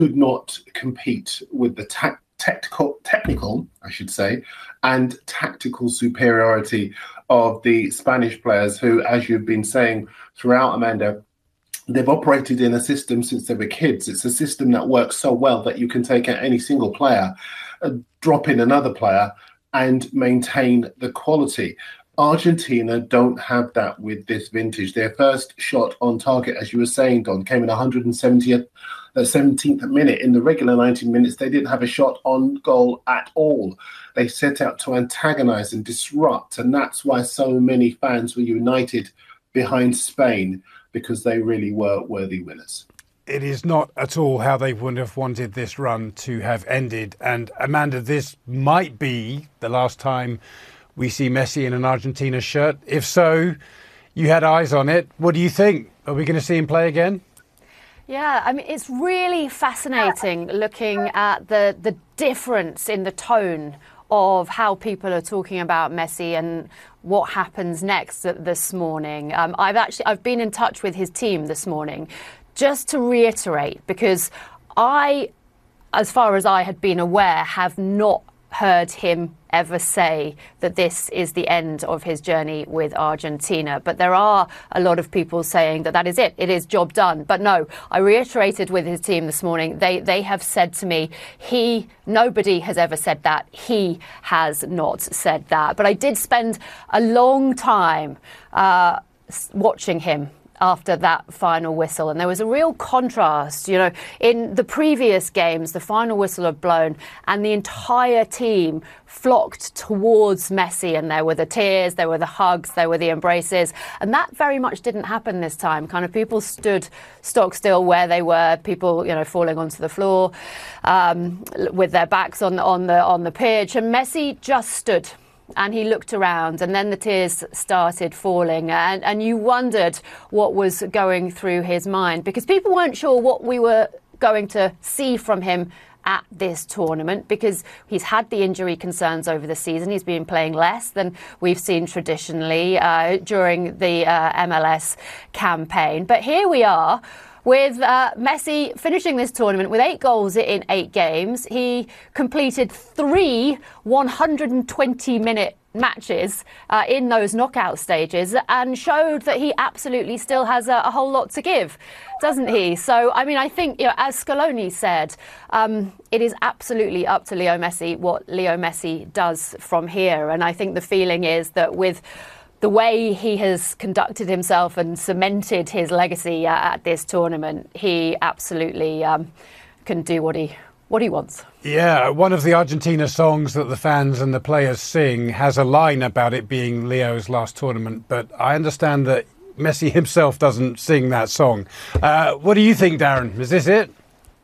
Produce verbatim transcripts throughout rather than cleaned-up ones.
could not compete with the ta- technical, technical, I should say, and tactical superiority of the Spanish players who, as you've been saying throughout, Amanda, they've operated in a system since they were kids. It's a system that works so well that you can take out any single player, uh, drop in another player, and maintain the quality. Argentina don't have that with this vintage. Their first shot on target, as you were saying, Don, came in one hundred seventieth, uh, seventeenth minute. In the regular ninety minutes, they didn't have a shot on goal at all. They set out to antagonize and disrupt, and that's why so many fans were united behind Spain, because they really were worthy winners. It is not at all how they would have wanted this run to have ended. And Amanda, this might be the last time we see Messi in an Argentina shirt. If so, you had eyes on it. What do you think? Are we going to see him play again? Yeah, I mean, it's really fascinating looking at the, the difference in the tone of how people are talking about Messi and what happens next this morning. Um, I've actually I've been in touch with his team this morning, just to reiterate, because I, as far as I had been aware, have not heard him ever say that this is the end of his journey with Argentina. But there are a lot of people saying that that is it. It is job done. But no, I reiterated with his team this morning. They they have said to me, he, nobody has ever said that. He has not said that. But I did spend a long time uh, watching him after that final whistle. And there was a real contrast, you know, in the previous games, the final whistle had blown and the entire team flocked towards Messi, and there were the tears, there were the hugs, there were the embraces. And that very much didn't happen this time. Kind of people stood stock still where they were, people, you know, falling onto the floor um, with their backs on, on the on the pitch. And Messi just stood. And he looked around, and then the tears started falling, and, and you wondered what was going through his mind, because people weren't sure what we were going to see from him at this tournament, because he's had the injury concerns over the season. He's been playing less than we've seen traditionally uh, during the uh, M L S campaign. But here we are, with uh, Messi finishing this tournament with eight goals in eight games. He completed three one hundred twenty minute matches uh, in those knockout stages and showed that he absolutely still has a, a whole lot to give, doesn't he? So, I mean, I think, you know, as Scaloni said, um, it is absolutely up to Leo Messi what Leo Messi does from here. And I think the feeling is that with the way he has conducted himself and cemented his legacy uh, at this tournament, he absolutely um, can do what he what he wants. Yeah, one of the Argentina songs that the fans and the players sing has a line about it being Leo's last tournament, but I understand that Messi himself doesn't sing that song. Uh, what do you think, Darren? Is this it?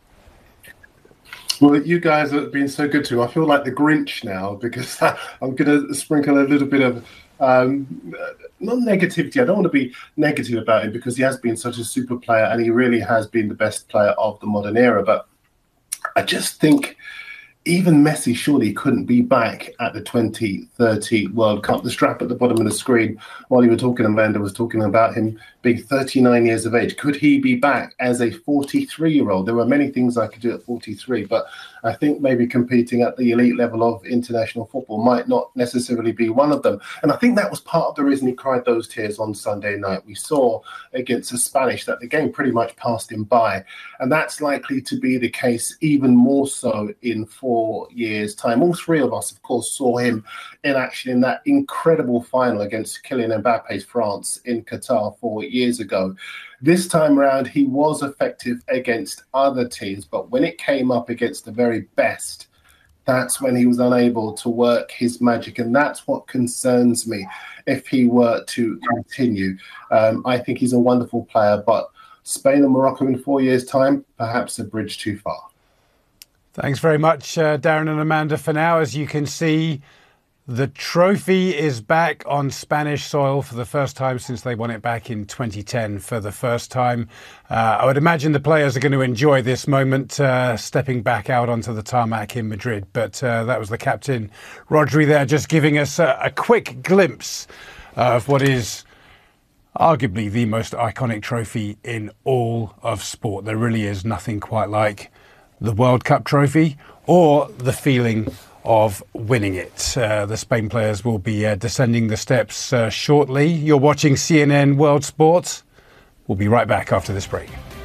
Well, you guys have been so good to me. I feel like the Grinch now, because I'm going to sprinkle a little bit of um, not negativity. I don't want to be negative about him, because he has been such a super player and he really has been the best player of the modern era. But I just think even Messi surely couldn't be back at the twenty thirty World Cup. The strap at the bottom of the screen, while you were talking, Amanda was talking about him being thirty-nine years of age. Could he be back as a forty-three-year-old? There were many things I could do at forty-three, but I think maybe competing at the elite level of international football might not necessarily be one of them. And I think that was part of the reason he cried those tears on Sunday night. We saw against the Spanish that the game pretty much passed him by. And that's likely to be the case even more so in four years' time. All three of us, of course, saw him in action in that incredible final against Kylian Mbappe's France in Qatar four years ago. This time around, he was effective against other teams, but when it came up against the very best, that's when he was unable to work his magic. And that's what concerns me if he were to continue. Um, I think he's a wonderful player, but Spain and Morocco in four years' time, perhaps a bridge too far. Thanks very much, uh, Darren and Amanda. For now, as you can see, the trophy is back on Spanish soil for the first time since they won it back in twenty ten for the first time. Uh, I would imagine the players are going to enjoy this moment, uh, stepping back out onto the tarmac in Madrid. But uh, that was the captain, Rodri, there, just giving us a, a quick glimpse of what is arguably the most iconic trophy in all of sport. There really is nothing quite like the World Cup trophy or the feeling of winning it. Uh, the Spain players will be uh, descending the steps uh, shortly. You're watching C N N World Sports. We'll be right back after this break.